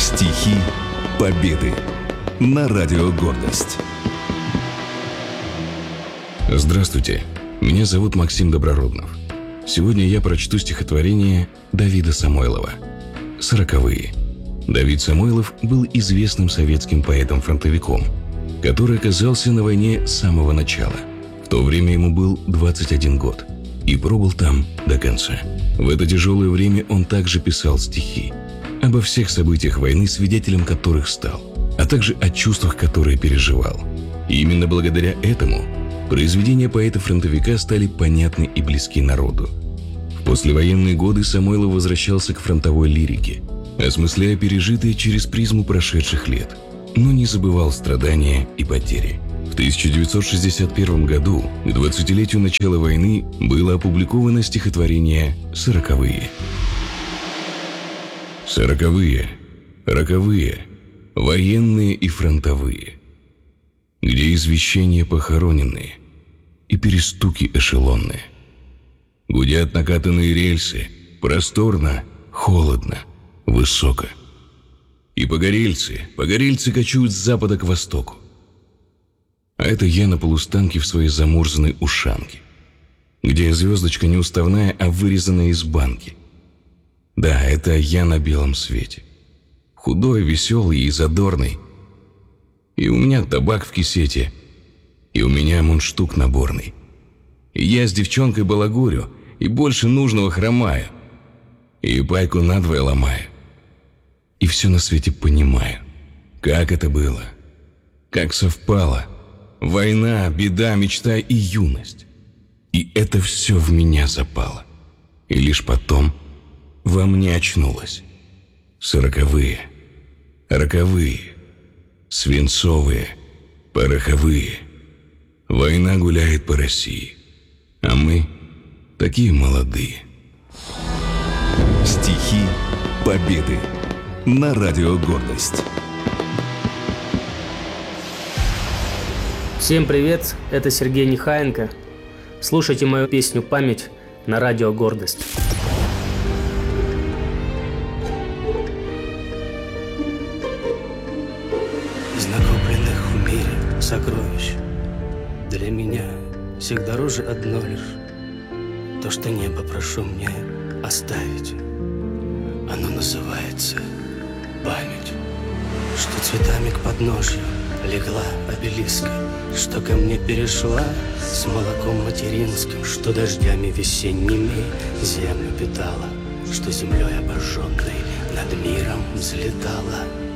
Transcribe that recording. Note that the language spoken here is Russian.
Стихи Победы на Радио Гордость. Здравствуйте, меня зовут Максим Добророднов. Сегодня я прочту стихотворение Давида Самойлова «Сороковые». Давид Самойлов был известным советским поэтом-фронтовиком, который оказался на войне с самого начала. В то время ему был 21 год и пробыл там до конца. В это тяжелое время он также писал стихи обо всех событиях войны, свидетелем которых стал, а также о чувствах, которые переживал. И именно благодаря этому произведения поэта-фронтовика стали понятны и близки народу. В послевоенные годы Самойлов возвращался к фронтовой лирике, осмысляя пережитые через призму прошедших лет, но не забывал страдания и потери. В 1961 году, к 20-летию начала войны, было опубликовано стихотворение «Сороковые». Сороковые, роковые, военные и фронтовые, где извещения похороненные и перестуки эшелонные. Гудят накатанные рельсы, просторно, холодно, высоко. И погорельцы кочуют с запада к востоку. А это я на полустанке в своей замурзанной ушанке, где звездочка не уставная, а вырезанная из банки. Да, это я на белом свете. Худой, веселый и задорный. И у меня табак в кисете, и у меня мундштук наборный. И я с девчонкой балагурю, и больше нужного хромаю, и пайку надвое ломаю. И все на свете понимаю, как это было, как совпало. Война, беда, мечта и юность. И это все в меня запало. И лишь потом во мне очнулось. Сороковые, роковые, свинцовые, пороховые. Война гуляет по России, а мы такие молодые. Стихи Победы на Радио Гордость. Всем привет, это Сергей Нехаенко. Слушайте мою песню «Память» на Радио Гордость. Из накопленных в мире сокровищ для меня всех дороже одно лишь то, что небо прошу мне оставить. Оно называется память, что цветами к подножью легла обелиска, что ко мне перешла с молоком материнским, что дождями весенними землю питала, что землей обожженной над миром взлетала.